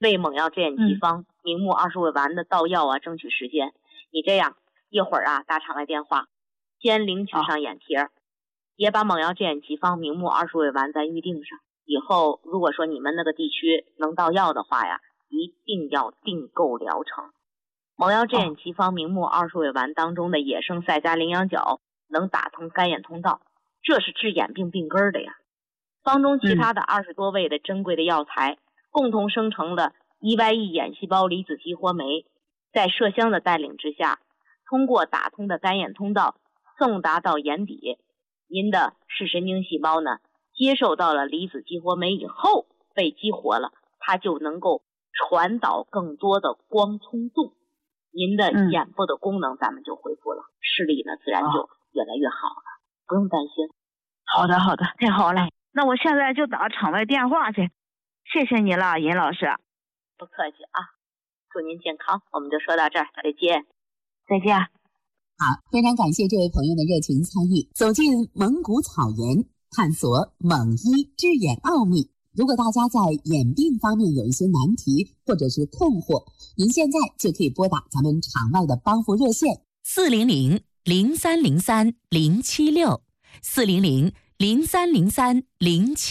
为猛药之眼奇方明目20味丸的到药争取时间。你这样一会儿打场外电话，先领取上眼贴，也把猛药之眼奇方明目20味丸咱预定上。以后如果说你们那个地区能到药的话呀，一定要订购疗程。猛药之眼奇方明目20味丸当中的野生赛加羚羊角能打通干眼通道，这是治眼病病根的呀。方中其他的20多味的珍贵的药材，共同生成了EYE眼细胞离子激活酶，在麝香的带领之下，通过打通的干眼通道送达到眼底，您的视神经细胞呢接受到了离子激活酶以后被激活了，它就能够传导更多的光冲动，您的眼部的功能咱们就恢复了，视力呢自然就越来越好了，不用担心。 好的，太好了，那我现在就打场外电话去。谢谢你了，尹老师。 不客气啊，祝您健康。我们就说到这儿，再见。 再见。 好，非常感谢这位朋友的热情参与，走进蒙古草原，探索蒙医治眼奥秘。如果大家在眼病方面有一些难题或者是困惑，您现在就可以拨打咱们场外的帮扶热线 400-0303-076 400-0303-076。